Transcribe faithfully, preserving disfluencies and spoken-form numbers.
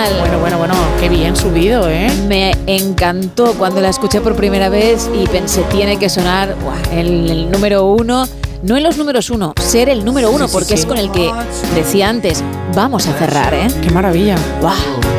Fenomenal. Bueno, bueno, bueno, qué bien subido, ¿eh? Me encantó cuando la escuché por primera vez y pensé, tiene que sonar ¡buah! el, el número uno. No en los números uno, ser el número uno, Sí, sí, porque sí. es con el que decía antes, vamos a cerrar, ¿eh? Qué maravilla. ¡Guau!